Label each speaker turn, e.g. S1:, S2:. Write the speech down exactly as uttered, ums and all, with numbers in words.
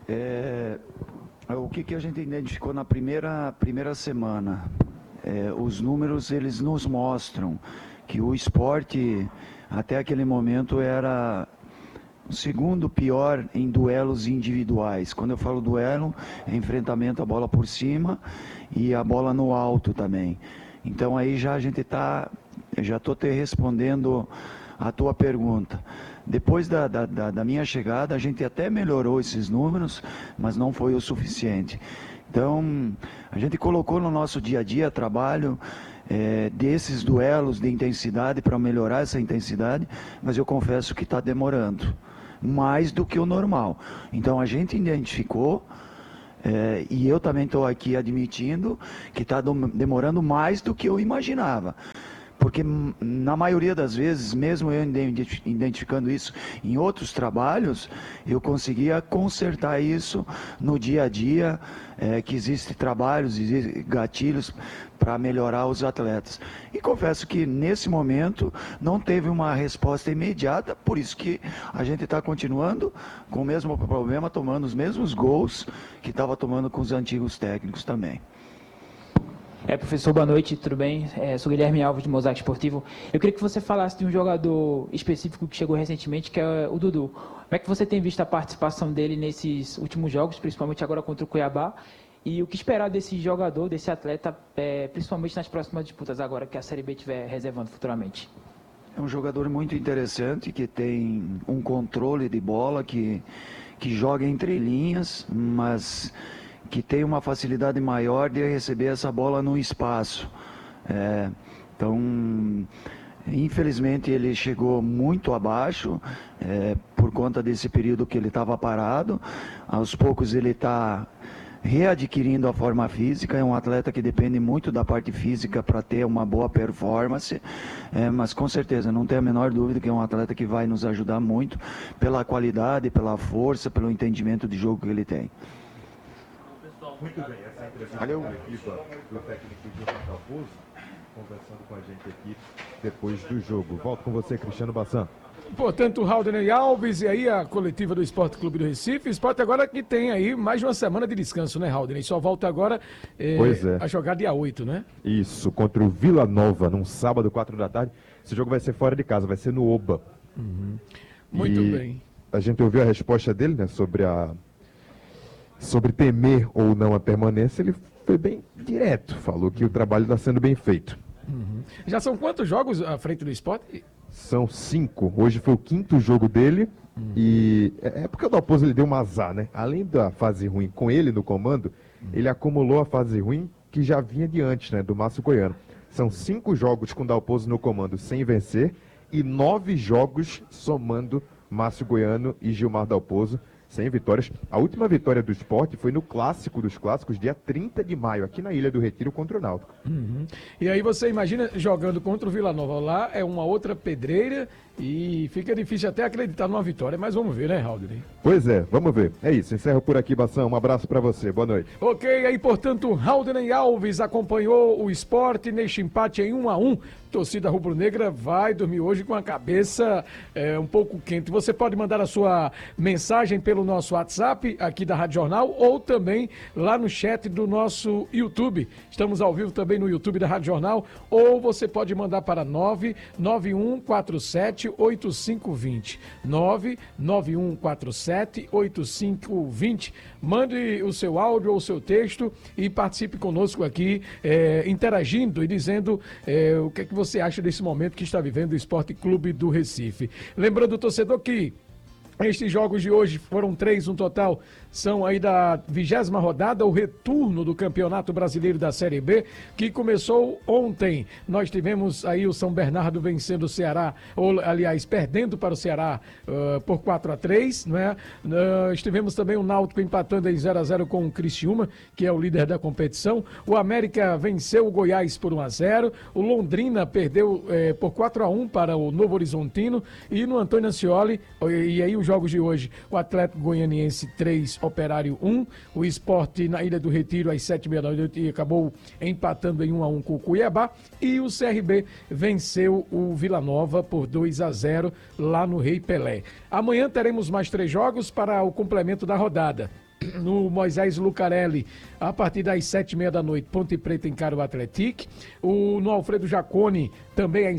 S1: É, o que, que a gente identificou na primeira, primeira semana? É, os números, eles nos mostram que o esporte, até aquele momento, era o segundo pior em duelos individuais. Quando eu falo duelo, é enfrentamento a bola por cima e a bola no alto também. Então aí já a gente está, já estou te respondendo a tua pergunta. Depois da, da, da, da minha chegada, a gente até melhorou esses números, mas não foi o suficiente. Então, a gente colocou no nosso dia a dia trabalho é, desses duelos de intensidade para melhorar essa intensidade, mas eu confesso que está demorando mais do que o normal. Então, a gente identificou, é, e eu também estou aqui admitindo, que está demorando mais do que eu imaginava. Porque na maioria das vezes, mesmo eu identificando isso em outros trabalhos, eu conseguia consertar isso no dia a dia, é, que existem trabalhos, existem gatilhos para melhorar os atletas. E confesso que nesse momento não teve uma resposta imediata, por isso que a gente está continuando com o mesmo problema, tomando os mesmos gols que estava tomando com os antigos técnicos também.
S2: É, professor, boa noite, tudo bem? É, sou Guilherme Alves, de Mosaico Esportivo. Eu queria que você falasse de um jogador específico que chegou recentemente, que é o Dudu. Como é que você tem visto a participação dele nesses últimos jogos, principalmente agora contra o Cuiabá? E o que esperar desse jogador, desse atleta, é, principalmente nas próximas disputas, agora que a Série B estiver reservando futuramente?
S1: É um jogador muito interessante, que tem um controle de bola, que, que joga entre linhas, mas que tem uma facilidade maior de receber essa bola no espaço. É, então, infelizmente, ele chegou muito abaixo, é, por conta desse período que ele estava parado. Aos poucos ele está readquirindo a forma física, é um atleta que depende muito da parte física para ter uma boa performance, é, mas com certeza, não tenho a menor dúvida que é um atleta que vai nos ajudar muito pela qualidade, pela força, pelo entendimento de jogo que ele tem.
S3: Muito bem, essa entrevista Valeu. Coletiva do técnico Gilmar Dalpozo, conversando com a gente aqui depois do jogo. Volto com você, Cristiano Bassan.
S4: Portanto, o Haldney Alves e aí a coletiva do Esporte Clube do Recife. O Esporte agora que tem aí mais de uma semana de descanso, né, Haldney? Só volta agora eh,
S3: pois é.
S4: a jogar dia oito, né?
S3: Isso, contra o Vila Nova, num sábado, quatro da tarde. Esse jogo vai ser fora de casa, vai ser no Oba.
S4: Uhum. Muito
S3: e
S4: bem.
S3: A gente ouviu a resposta dele, né, sobre a... sobre temer ou não a permanência. Ele foi bem direto, falou que o trabalho está sendo bem feito.
S4: Uhum. Já são quantos jogos à frente do Esporte?
S3: São cinco. Hoje foi o quinto jogo dele. Uhum. E é porque o Dalpozo ele deu um azar, né? Além da fase ruim com ele no comando, uhum. ele acumulou a fase ruim que já vinha de antes, né? Do Márcio Goiano. São cinco jogos com o Dalpozo no comando sem vencer e nove jogos somando Márcio Goiano e Gilmar Dalpozo sem vitórias. A última vitória do Sport foi no Clássico dos Clássicos, dia trinta de maio, aqui na Ilha do Retiro, contra o Náutico.
S4: Uhum. E aí você imagina jogando contra o Vila Nova lá, é uma outra pedreira e fica difícil até acreditar numa vitória, mas vamos ver, né, Haldney?
S3: Pois é, vamos ver. É isso, encerro por aqui, Bação. Um abraço para você, boa noite.
S4: Ok, aí portanto, Haldney Alves acompanhou o Sport neste empate em um a um. Torcida rubro-negra vai dormir hoje com a cabeça é, um pouco quente. Você pode mandar a sua mensagem pelo nosso WhatsApp aqui da Rádio Jornal ou também lá no chat do nosso YouTube. Estamos ao vivo também no YouTube da Rádio Jornal, ou você pode mandar para nove nove um quatro sete oito cinco dois zero. nove nove um quatro sete oito cinco dois zero. Mande o seu áudio ou o seu texto e participe conosco aqui, é, interagindo e dizendo é, o que é que você acha desse momento que está vivendo o Esporte Clube do Recife. Lembrando, torcedor, que estes jogos de hoje foram três no total, são aí da vigésima rodada, o retorno do Campeonato Brasileiro da Série B, que começou ontem. Nós tivemos aí o São Bernardo vencendo o Ceará, ou aliás, perdendo para o Ceará uh, por quatro a três, não é? Uh, estivemos também o Náutico empatando em zero a zero com o Criciúma, que é o líder da competição. O América venceu o Goiás por um a zero, o Londrina perdeu eh, por quatro a um para o Novo Horizontino, e no Antônio Ascioli, e aí os jogos de hoje, o Atlético Goianiense três, Operário um, o Sport na Ilha do Retiro às sete e meia da noite acabou empatando em um a um com o Cuiabá, e o C R B venceu o Vila Nova por dois a zero lá no Rei Pelé. Amanhã teremos mais três jogos para o complemento da rodada. no Moisés Lucarelli, a partir das sete e meia da noite, Ponte Preta encara o Atlético. O, no Alfredo Jaconi, também